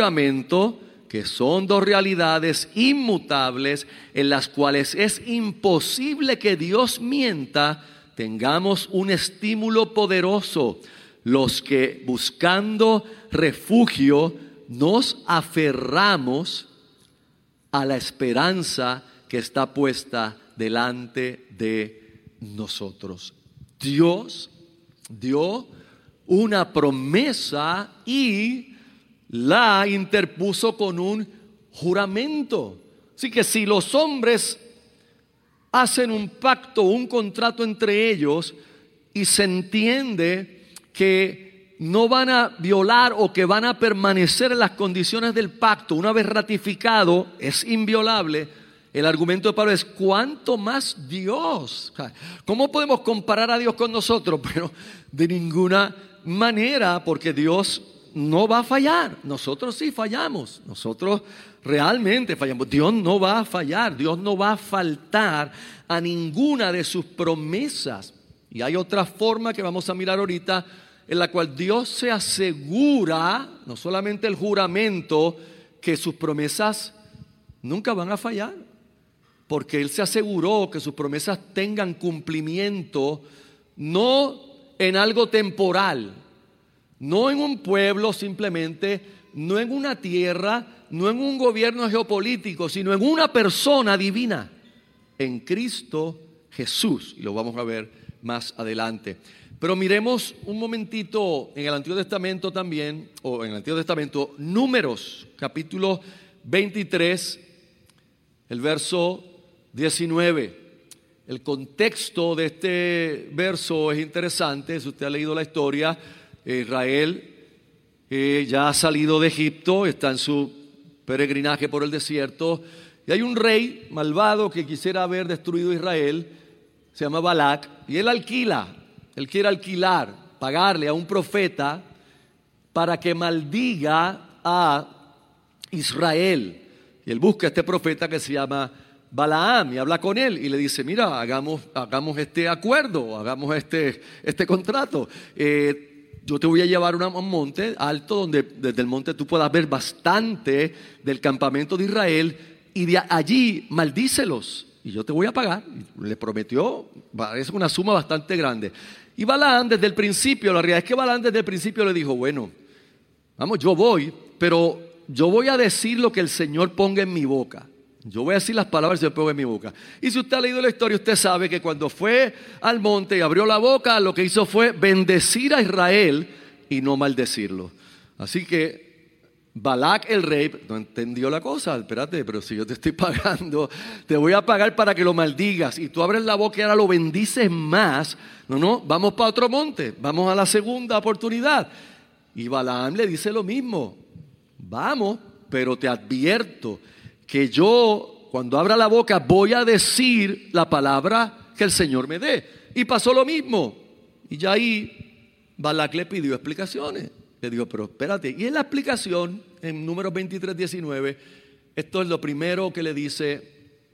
juramento, que son dos realidades inmutables en las cuales es imposible que Dios mienta, tengamos un estímulo poderoso, los que buscando refugio nos aferramos a la esperanza que está puesta delante de nosotros. Dios dio una promesa y la interpuso con un juramento. Así que si los hombres hacen un pacto, un contrato entre ellos y se entiende que no van a violar o que van a permanecer en las condiciones del pacto, una vez ratificado, es inviolable. El argumento de Pablo es: ¿cuánto más Dios? ¿Cómo podemos comparar a Dios con nosotros? Pero de ninguna manera, porque Dios no va a fallar. Nosotros sí fallamos, nosotros realmente fallamos. Dios no va a fallar, Dios no va a faltar a ninguna de sus promesas. Y hay otra forma que vamos a mirar ahorita, en la cual Dios se asegura, no solamente el juramento, que sus promesas nunca van a fallar, porque Él se aseguró que sus promesas tengan cumplimiento, no en algo temporal, no en un pueblo simplemente, no en una tierra, no en un gobierno geopolítico, sino en una persona divina, en Cristo Jesús. Y lo vamos a ver más adelante. Pero miremos un momentito en el Antiguo Testamento también, o en el Antiguo Testamento, Números, capítulo 23, el verso 19. El contexto de este verso es interesante. Si usted ha leído la historia, Israel ya ha salido de Egipto, está en su peregrinaje por el desierto, y hay un rey malvado que quisiera haber destruido Israel, se llama Balac, y él quiere alquilar, pagarle a un profeta para que maldiga a Israel. Y él busca a este profeta que se llama Balaam y habla con él y le dice: mira, hagamos este acuerdo, hagamos este contrato. Yo te voy a llevar a un monte alto donde desde el monte tú puedas ver bastante del campamento de Israel, y de allí maldícelos y yo te voy a pagar. Le prometió, es una suma bastante grande. Y Balaam desde el principio, la realidad es que Balaam desde el principio le dijo: bueno, vamos, yo voy, pero yo voy a decir lo que el Señor ponga en mi boca. Yo voy a decir las palabras que yo pongo en mi boca. Y si usted ha leído la historia, usted sabe que cuando fue al monte y abrió la boca, lo que hizo fue bendecir a Israel y no maldecirlo. Así que Balac el rey no entendió la cosa. Espérate, pero si yo te estoy pagando, te voy a pagar para que lo maldigas, y tú abres la boca y ahora lo bendices más. No, vamos para otro monte, vamos a la segunda oportunidad. Y Balaam le dice lo mismo: vamos, pero te advierto que yo, cuando abra la boca, voy a decir la palabra que el Señor me dé. Y pasó lo mismo. Y ya ahí Balac le pidió explicaciones. Le digo: pero espérate. Y en la explicación, en Números 23, 19, esto es lo primero que le dice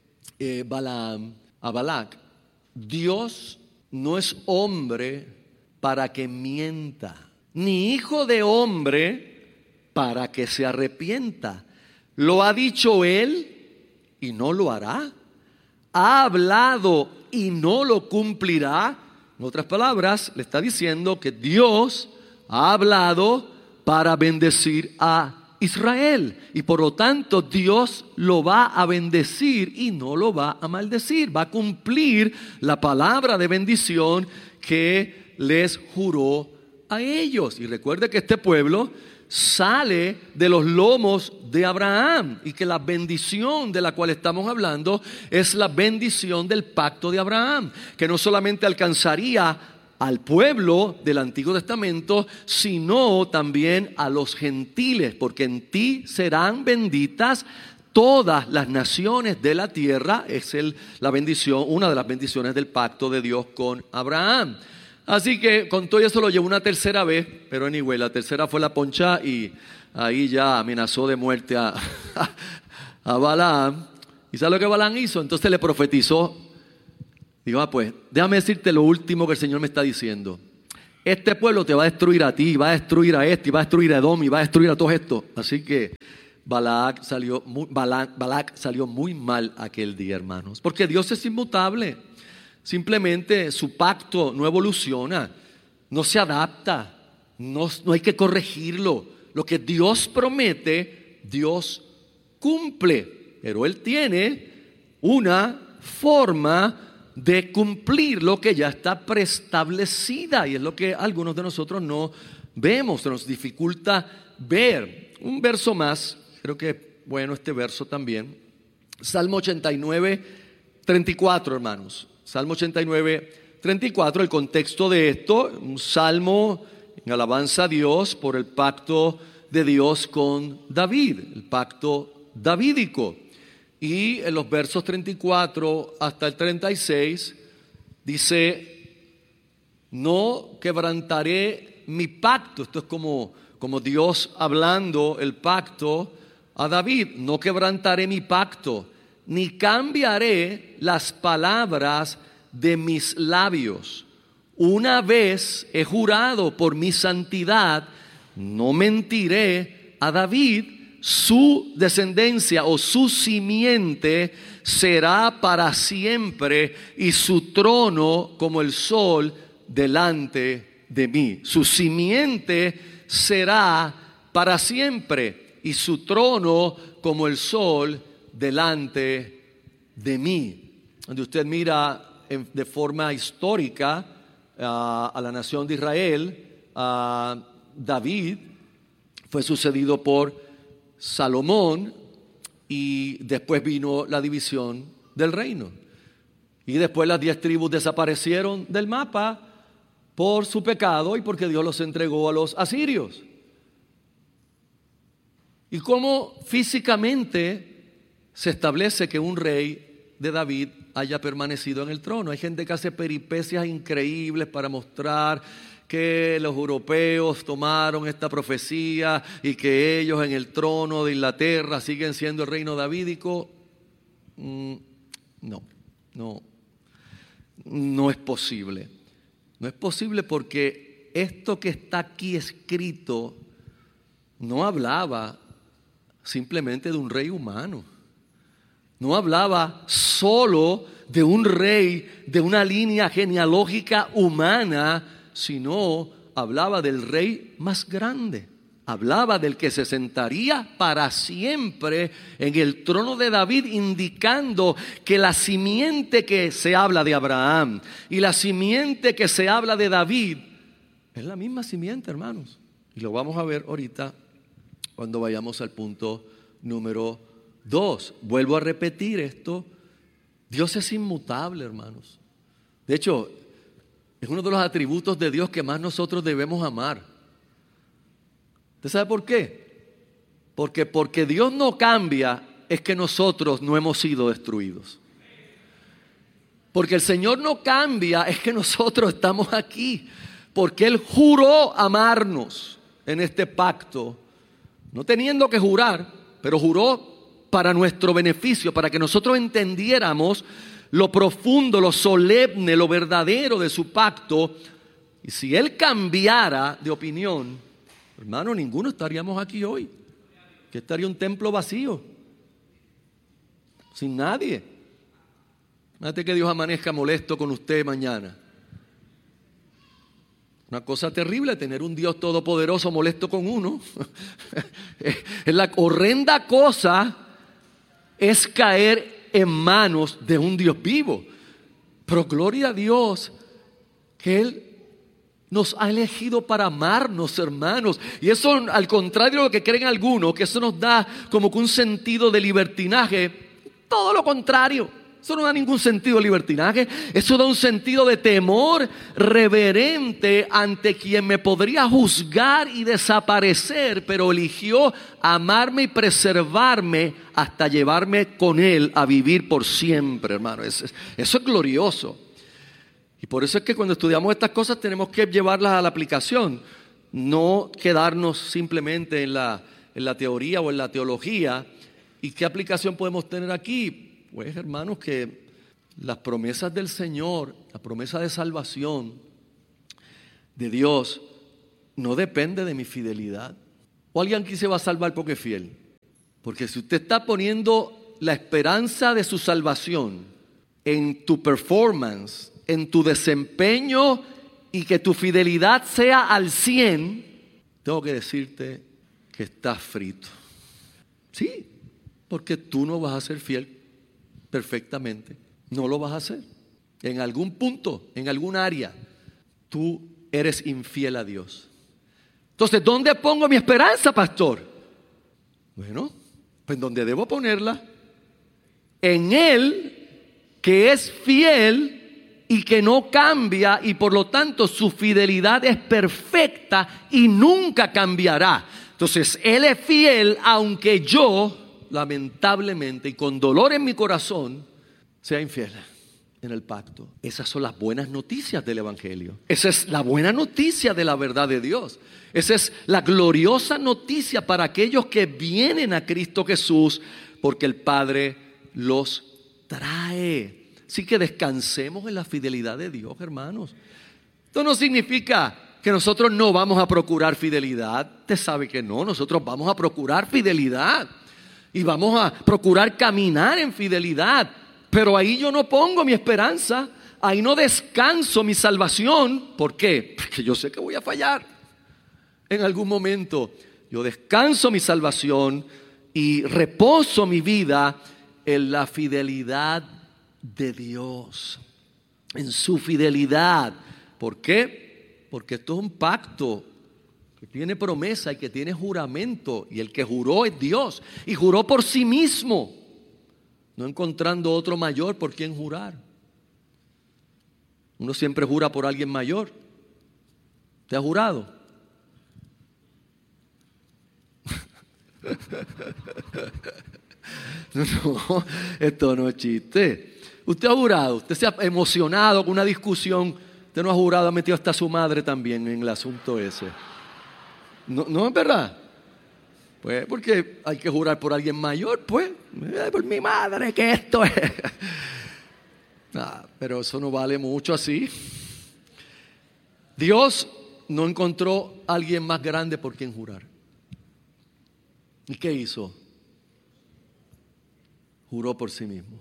Balaam a Balac: Dios no es hombre para que mienta, ni hijo de hombre para que se arrepienta. Lo ha dicho Él y no lo hará. Ha hablado y no lo cumplirá. En otras palabras, le está diciendo que Dios ha hablado para bendecir a Israel, y por lo tanto Dios lo va a bendecir y no lo va a maldecir. Va a cumplir la palabra de bendición que les juró a ellos. Y recuerde que este pueblo sale de los lomos de Abraham, y que la bendición de la cual estamos hablando es la bendición del pacto de Abraham, que no solamente alcanzaría al pueblo del Antiguo Testamento, sino también a los gentiles, porque en ti serán benditas todas las naciones de la tierra. Es la bendición, una de las bendiciones del pacto de Dios con Abraham. Así que con todo eso lo llevó una tercera vez, pero anyway, la tercera fue la poncha, y ahí ya amenazó de muerte a Balaam. ¿Y sabe lo que Balaam hizo? Entonces le profetizó. Digo: pues déjame decirte lo último que el Señor me está diciendo. este pueblo te va a destruir a ti, va a destruir a este, y va a destruir a Edom, y va a destruir a todos estos. Así que Balac salió muy mal aquel día, hermanos, porque Dios es inmutable. Simplemente su pacto no evoluciona, no se adapta, no hay que corregirlo. Lo que Dios promete, Dios cumple, pero Él tiene una forma de cumplir lo que ya está preestablecida, y es lo que algunos de nosotros no vemos, se nos dificulta ver. Un verso más, creo que bueno este verso también, Salmo 89, 34, hermanos. Salmo 89, 34, el contexto de esto, un salmo en alabanza a Dios por el pacto de Dios con David, el pacto davídico. Y en los versos 34 hasta el 36 dice: no quebrantaré mi pacto. Esto es como Dios hablando el pacto a David. No quebrantaré mi pacto, ni cambiaré las palabras de mis labios. Una vez he jurado por mi santidad, no mentiré a David. Su descendencia o su simiente será para siempre, y su trono como el sol delante de mí. Su simiente será para siempre, y su trono como el sol delante de mí. Donde usted mira de forma histórica a la nación de Israel, David fue sucedido por Salomón, y después vino la división del reino, y después las 10 tribus desaparecieron del mapa por su pecado y porque Dios los entregó a los asirios. Y cómo físicamente se establece que un rey de David haya permanecido en el trono. Hay gente que hace peripecias increíbles para mostrar que los europeos tomaron esta profecía y que ellos en el trono de Inglaterra siguen siendo el reino davídico. No es posible. No es posible, porque esto que está aquí escrito no hablaba simplemente de un rey humano. No hablaba solo de un rey de una línea genealógica humana, sino hablaba del rey más grande. Hablaba del que se sentaría para siempre en el trono de David, indicando que la simiente que se habla de Abraham y la simiente que se habla de David es la misma simiente, hermanos. Y lo vamos a ver ahorita cuando vayamos al punto número 2. Vuelvo a repetir esto: Dios es inmutable, hermanos. De hecho, es uno de los atributos de Dios que más nosotros debemos amar. ¿Usted sabe por qué? Porque Dios no cambia, es que nosotros no hemos sido destruidos. Porque el Señor no cambia, es que nosotros estamos aquí. Porque Él juró amarnos en este pacto, no teniendo que jurar, pero juró para nuestro beneficio, para que nosotros entendiéramos lo profundo, lo solemne, lo verdadero de su pacto. Y si Él cambiara de opinión, hermano, ninguno estaríamos aquí hoy. Que estaría un templo vacío, sin nadie. Imagínate que Dios amanezca molesto con usted mañana. Una cosa terrible tener un Dios todopoderoso molesto con uno. Es la horrenda cosa es caer en manos de un Dios vivo. Pero gloria a Dios que Él nos ha elegido para amarnos, hermanos. Y eso, al contrario de lo que creen algunos, que eso nos da como que un sentido de libertinaje. Todo lo contrario. Eso no da ningún sentido de libertinaje. Eso da un sentido de temor reverente ante quien me podría juzgar y desaparecer, pero eligió amarme y preservarme hasta llevarme con Él a vivir por siempre, hermano. Eso es glorioso. Y por eso es que cuando estudiamos estas cosas tenemos que llevarlas a la aplicación. No quedarnos simplemente en la teoría o en la teología. ¿Y qué aplicación podemos tener aquí? Pues, hermanos, que las promesas del Señor, la promesa de salvación, de Dios no depende de mi fidelidad. ¿O alguien aquí se va a salvar porque es fiel? Porque si usted está poniendo la esperanza de su salvación en tu performance, en tu desempeño y que tu fidelidad sea al 100, tengo que decirte que estás frito. Sí, porque tú no vas a ser fiel perfectamente. No lo vas a hacer. En algún punto, en algún área, tú eres infiel a Dios. Entonces, ¿dónde pongo mi esperanza, pastor? Bueno, pues ¿dónde debo ponerla? En Él, que es fiel y que no cambia, y por lo tanto su fidelidad es perfecta y nunca cambiará. Entonces, Él es fiel, aunque yo, lamentablemente y con dolor en mi corazón, sea infiel en el pacto. Esas son las buenas noticias del Evangelio. Esa es la buena noticia de la verdad de Dios. Esa es la gloriosa noticia para aquellos que vienen a Cristo Jesús, porque el Padre los trae. Así que descansemos en la fidelidad de Dios, hermanos. Esto no significa que nosotros no vamos a procurar fidelidad. Usted sabe que no, nosotros vamos a procurar fidelidad y vamos a procurar caminar en fidelidad. Pero ahí yo no pongo mi esperanza, ahí no descanso mi salvación. ¿Por qué? Porque yo sé que voy a fallar en algún momento. Yo descanso mi salvación y reposo mi vida en la fidelidad de Dios, en su fidelidad. ¿Por qué? Porque esto es un pacto que tiene promesa y que tiene juramento, y el que juró es Dios, y juró por sí mismo, no encontrando otro mayor por quien jurar. Uno siempre jura por alguien mayor. ¿Te ha jurado? No, esto no es chiste. Usted ha jurado, usted se ha emocionado con una discusión. Usted no ha jurado, ha metido hasta a su madre también en el asunto ese. No es verdad. Pues porque hay que jurar por alguien mayor, pues, por mi madre que esto es. Pero eso no vale mucho así. Dios no encontró a alguien más grande por quien jurar. ¿Y qué hizo? Juró por sí mismo.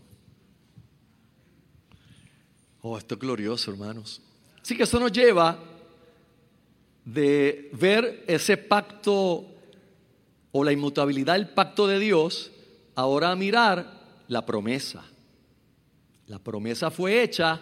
Oh, esto es glorioso, hermanos. Así que eso nos lleva de ver ese pacto o la inmutabilidad del pacto de Dios, ahora a mirar la promesa. La promesa fue hecha.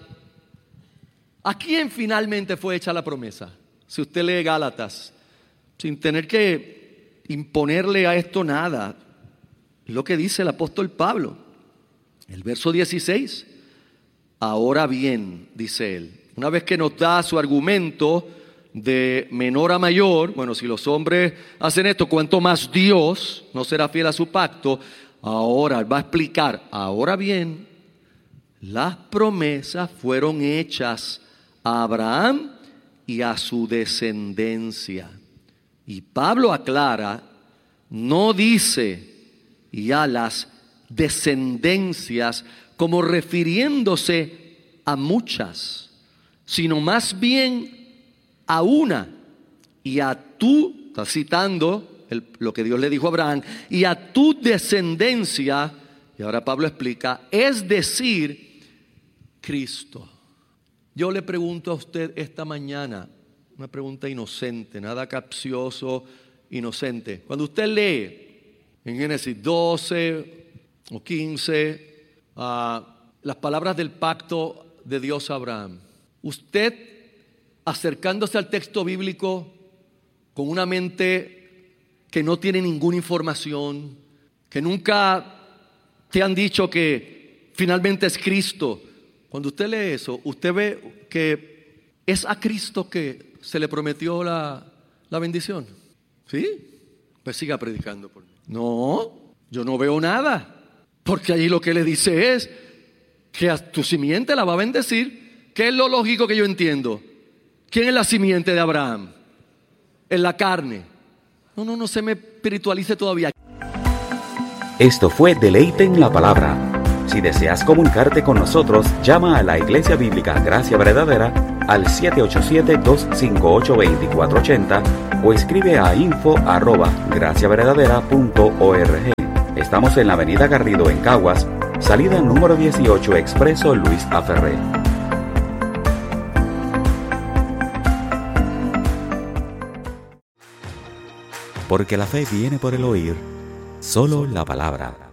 ¿A quién finalmente fue hecha la promesa? Si usted lee Gálatas, sin tener que imponerle a esto nada, lo que dice el apóstol Pablo, el verso 16. Ahora bien, dice él, una vez que nos da su argumento de menor a mayor, bueno, si los hombres hacen esto, cuanto más Dios no será fiel a su pacto. Ahora va a explicar, ahora bien, las promesas fueron hechas a Abraham y a su descendencia. Y Pablo aclara, no dice y a las descendencias como refiriéndose a muchas, sino más bien a una, y a tú, está citando lo que Dios le dijo a Abraham, y a tu descendencia, y ahora Pablo explica, es decir, Cristo. Yo le pregunto a usted esta mañana, una pregunta inocente, nada capcioso, inocente. Cuando usted lee en Génesis 12 o 15 las palabras del pacto de Dios a Abraham, usted, acercándose al texto bíblico con una mente que no tiene ninguna información, que nunca te han dicho que finalmente es Cristo. Cuando usted lee eso, usted ve que es a Cristo que se le prometió la bendición. ¿Sí? Pues siga predicando por mí. No, yo no veo nada, porque allí lo que le dice es que a tu simiente la va a bendecir. ¿Qué es lo lógico que yo entiendo? ¿Quién es la simiente de Abraham? En la carne. No se me espiritualice todavía. Esto fue Deleite en la Palabra. Si deseas comunicarte con nosotros, llama a la Iglesia Bíblica Gracia Verdadera al 787-258-2480 o escribe a info@graciaverdadera.org. Estamos en la Avenida Garrido en Caguas, salida número 18, Expreso Luis A. Ferré. Porque la fe viene por el oír, solo la palabra.